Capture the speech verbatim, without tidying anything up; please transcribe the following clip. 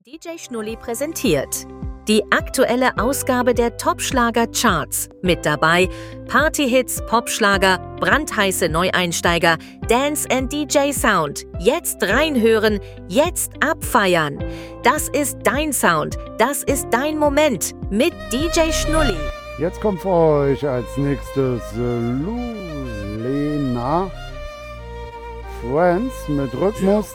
D J Schnulli präsentiert die aktuelle Ausgabe der Top-Schlager-Charts. Mit dabei Partyhits, Popschlager, brandheiße Neueinsteiger, Dance and D J Sound. Jetzt reinhören, jetzt abfeiern. Das ist dein Sound, das ist dein Moment mit D J Schnulli. Jetzt kommt für euch als nächstes Lulena Friends mit Rhythmus